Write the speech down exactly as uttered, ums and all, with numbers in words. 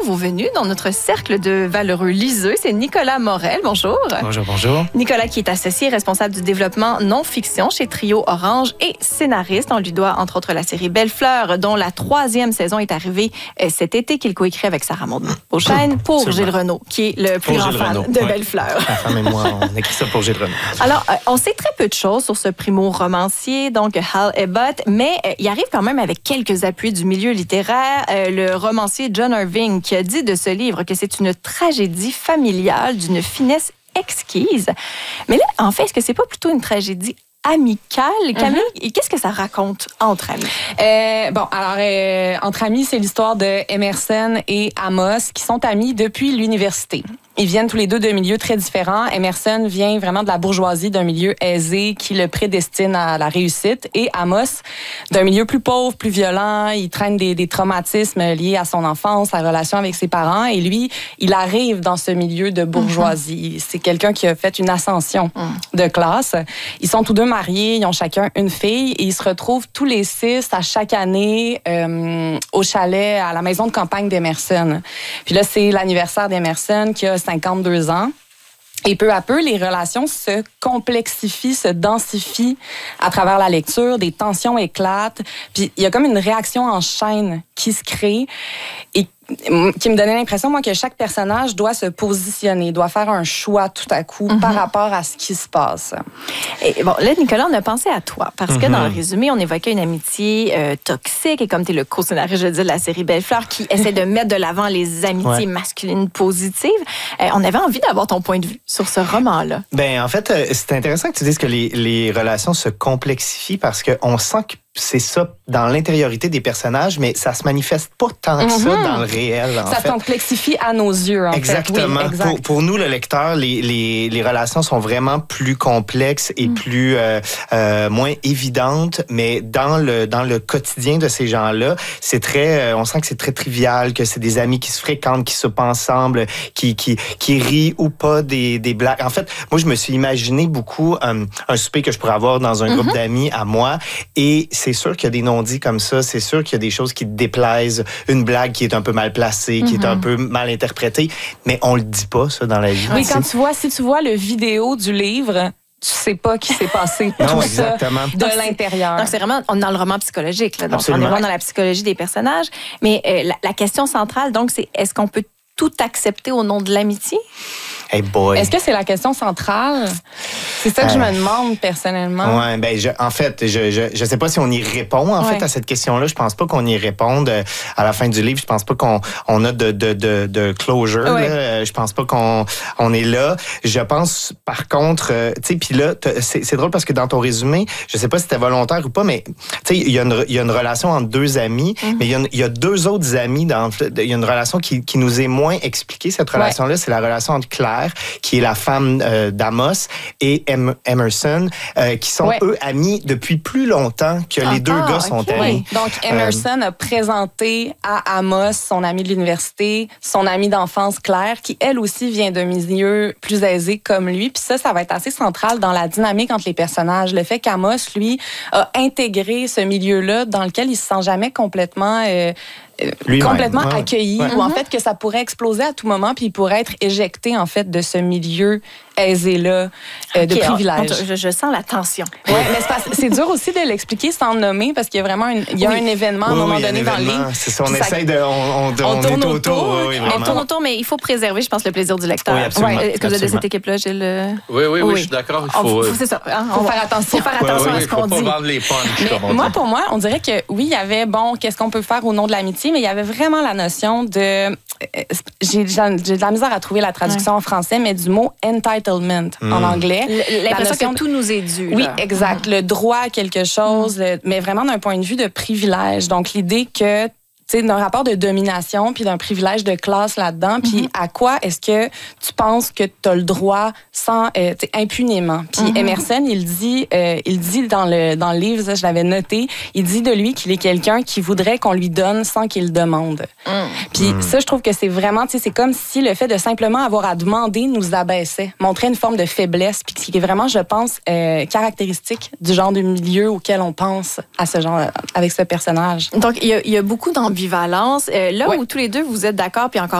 nouveau venu dans notre cercle de valeureux liseux. C'est Nicolas Morel. Bonjour. Bonjour, bonjour. Nicolas qui est associé et responsable du développement non-fiction chez Trio Orange et scénariste. On lui doit entre autres la série Belle Fleur, dont la troisième saison est arrivée cet été, qu'il coécrit avec Sarah Maud Beauchesne pour Absolument. Gilles Renaud, qui est le plus Pour grand Gilles fan Renaud. de Ouais. Belle Fleur. Ma femme et moi, on écrit ça pour Gilles Renaud. Alors, euh, on sait très peu de choses sur ce primo-romancier, donc Hal Abbott, mais euh, il arrive quand même avec quelques appuis du milieu littéraire. Euh, le romancier John Irving qui a dit de ce livre que c'est une tragédie familiale d'une finesse exquise. Mais là, en fait, est-ce que c'est pas plutôt une tragédie amicale? Camille, mm-hmm. Qu'est-ce que ça raconte entre amis? Euh, bon, alors, euh, entre amis, c'est l'histoire de Emerson et Amos qui sont amis depuis l'université. Ils viennent tous les deux de milieux très différents. Emerson vient vraiment de la bourgeoisie, d'un milieu aisé qui le prédestine à la réussite. Et Amos, d'un milieu plus pauvre, plus violent. Il traîne des, des traumatismes liés à son enfance, sa relation avec ses parents. Et lui, il arrive dans ce milieu de bourgeoisie. Mm-hmm. C'est quelqu'un qui a fait une ascension mm. de classe. Ils sont tous deux mariés. Ils ont chacun une fille. Et ils se retrouvent tous les six à chaque année euh, au chalet, à la maison de campagne d'Emerson. Puis là, c'est l'anniversaire d'Emerson qui a cinquante-deux ans. Et peu à peu, les relations se complexifient, se densifient à travers la lecture, des tensions éclatent, puis il y a comme une réaction en chaîne qui se crée et qui me donnait l'impression, moi, que chaque personnage doit se positionner, doit faire un choix tout à coup mm-hmm. par rapport à ce qui se passe. Et bon, là, Nicolas, on a pensé à toi, parce mm-hmm. que dans le résumé, on évoquait une amitié euh, toxique, et comme tu es le co-scénariste, je dis, de la série Belle Fleur, qui essaie de mettre de l'avant les amitiés ouais. masculines positives. Euh, on avait envie d'avoir ton point de vue sur ce roman-là. Ben, en fait, euh, c'est intéressant que tu dises que les, les relations se complexifient, parce qu'on sent que c'est ça dans l'intériorité des personnages, mais ça se manifeste pas tant que mm-hmm. ça dans le réel. En ça fait. se complexifie à nos yeux, en Exactement. fait. Oui, exact. Pour, pour nous, le lecteur, les, les, les relations sont vraiment plus complexes et mm. plus euh, euh, moins évidentes, mais dans le dans le quotidien de ces gens-là, c'est très, euh, on sent que c'est très trivial, que c'est des amis qui se fréquentent, qui soupent ensemble, qui qui qui rient ou pas des des blagues. En fait, moi, je me suis imaginé beaucoup euh, un souper que je pourrais avoir dans un mm-hmm. groupe d'amis à moi, et c'est sûr qu'il y a des non-dits comme ça, c'est sûr qu'il y a des choses qui te déplaisent, une blague qui est un peu mal placée, qui mm-hmm. est un peu mal interprétée, mais on le dit pas, ça, dans la vie. Oui, quand tu vois, si tu vois le vidéo du livre, tu sais pas qui s'est passé non, tout exactement. ça de donc, l'intérieur. Donc, c'est vraiment, on est dans le roman psychologique, là, donc Absolument. On est vraiment dans la psychologie des personnages, mais euh, la, la question centrale, donc, c'est est-ce qu'on peut tout accepter au nom de l'amitié? Hey boy. Est-ce que c'est la question centrale? C'est ça que euh, je me demande personnellement. Ouais, ben je, en fait, je, je je sais pas si on y répond en ouais. fait à cette question-là. Je pense pas qu'on y réponde à la fin du livre. Je pense pas qu'on on a de de de, de closure. Ouais. Là. Je pense pas qu'on on est là. Je pense par contre, euh, tu sais, puis là, c'est, c'est drôle parce que dans ton résumé, je sais pas si c'était volontaire ou pas, mais tu sais, il y a une il y a une relation entre deux amis, mm-hmm. mais il y a une, il y a deux autres amis dans il y a une relation qui qui nous est moins expliquée. Cette relation-là, ouais. c'est la relation entre Claire, qui est la femme euh, d'Amos, et em- Emerson, euh, qui sont, ouais. eux, amis depuis plus longtemps que ah, les deux ah, gars sont okay. amis. Oui. Donc, Emerson euh, a présenté à Amos, son ami de l'université, son amie d'enfance, Claire, qui, elle aussi, vient d'un milieu plus aisé comme lui. Puis ça, ça va être assez central dans la dynamique entre les personnages. Le fait qu'Amos, lui, a intégré ce milieu-là dans lequel il se sent jamais complètement... Euh, Lui-même. complètement ouais. accueilli, ouais. ou en fait que ça pourrait exploser à tout moment, puis il pourrait être éjecté en fait de ce milieu aisé-là euh, de okay, privilèges. Je, je sens la tension. Ouais, mais c'est, pas, c'est dur aussi de l'expliquer sans le nommer, parce qu'il y a vraiment une, il y a oui. un événement à un oui, moment oui, donné dans le livre. C'est ça, on essaye de... On, on, on, on tourne autour. autour oui, on tourne autour, mais il faut préserver, je pense, le plaisir du lecteur. Oui, absolument. Ouais. Est-ce que vous êtes de cette équipe-là, Gilles? Oui, oui, oui, oui, je suis d'accord. Il faut, faut, c'est ça. Il faut faire attention. Il faut faire attention oui, oui, à ce qu'on dit. Il faut pas vendre les punchs, mais moi, dit. Pour moi, on dirait que oui, il y avait, bon, qu'est-ce qu'on peut faire au nom de l'amitié, mais il y avait vraiment la notion de... J'ai, j'ai de la misère à trouver la traduction ouais. en français, mais du mot entitlement mm. en anglais. L'impression que tout nous est dû. Oui, là. Exact. Mm. Le droit à quelque chose, mm. le, mais vraiment d'un point de vue de privilège. Donc, l'idée que c'est d'un rapport de domination puis d'un privilège de classe là-dedans. Puis mm-hmm. à quoi est-ce que tu penses que tu as le droit sans euh, impunément? Puis mm-hmm. Emerson, il dit, euh, il dit dans le dans le livre, ça, je l'avais noté, il dit de lui qu'il est quelqu'un qui voudrait qu'on lui donne sans qu'il le demande. Mm. Puis mm. ça, je trouve que c'est vraiment, tu sais, c'est comme si le fait de simplement avoir à demander nous abaissait, montrait une forme de faiblesse, puis qui est vraiment, je pense, euh, caractéristique du genre de milieu auquel on pense à ce genre, avec ce personnage. Donc, il y a, il y a beaucoup d'ambivalence. Euh, là ouais. où tous les deux, vous êtes d'accord, puis encore